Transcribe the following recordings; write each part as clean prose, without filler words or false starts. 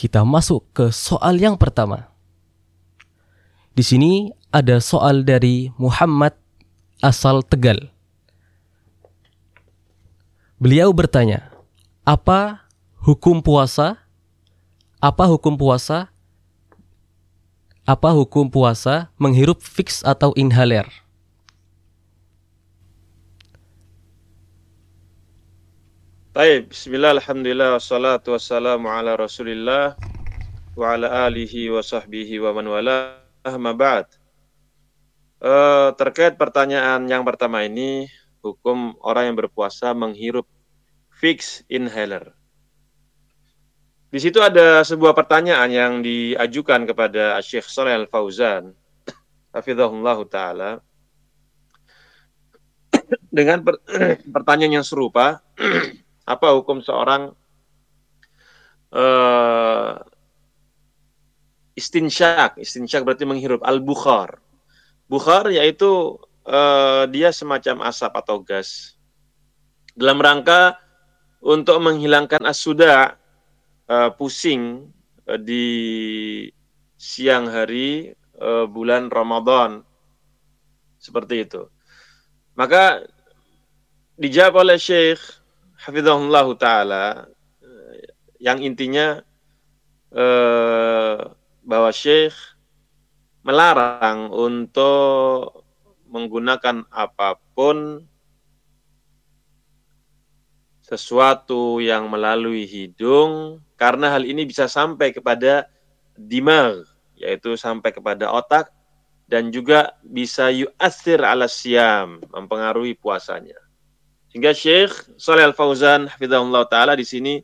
kita masuk ke soal yang pertama. Di sini ada soal dari Muhammad asal Tegal. Beliau bertanya, apa hukum puasa? Apa hukum puasa? Apa hukum puasa menghirup fix atau inhaler? Baik, bismillah, alhamdulillah, wassalatu wassalamu ala rasulillah wa ala alihi wa sahbihi wa man wala, amma ba'd. Terkait pertanyaan yang pertama ini, hukum orang yang berpuasa menghirup fix inhaler. Di situ ada sebuah pertanyaan yang diajukan kepada Syekh Shalih Al-Fauzan, hafizahullah ta'ala, dengan pertanyaan yang serupa, apa hukum seorang istinsyak berarti menghirup, al-bukhar. Bukhar yaitu dia semacam asap atau gas dalam rangka untuk menghilangkan as-suda, pusing di siang hari bulan Ramadan, seperti itu. Maka dijawab oleh Syekh hafizahullah ta'ala, yang intinya bahwa Syekh melarang untuk menggunakan apapun sesuatu yang melalui hidung, karena hal ini bisa sampai kepada dimag, yaitu sampai kepada otak, dan juga bisa yu'athir ala siyam, mempengaruhi puasanya. Sehingga Syekh Shalih Al-Fauzan hafizahullah ta'ala di sini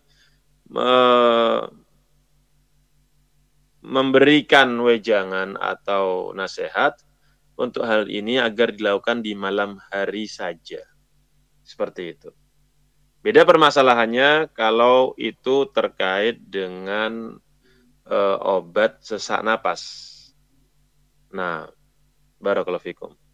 memberikan wejangan atau nasihat untuk hal ini agar dilakukan di malam hari saja. Seperti itu. Beda permasalahannya kalau itu terkait dengan obat sesak napas. Nah, barakallahu fikum.